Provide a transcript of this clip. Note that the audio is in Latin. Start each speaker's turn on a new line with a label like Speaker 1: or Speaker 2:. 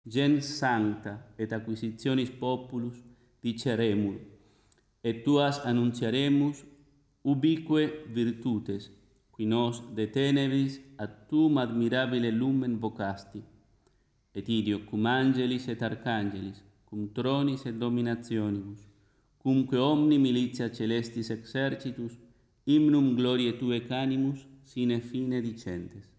Speaker 1: gens sancta et acquisitionis populus diceremur, et tuas annunciaremus ubique virtutes, qui nos de tenebris ad tum admirabile lumen vocasti, et ideo cum angelis et archangelis, cum tronis et dominationibus, cumque omni militia celestis exercitus, hymnum gloriae Tuae canimus sine fine dicentes.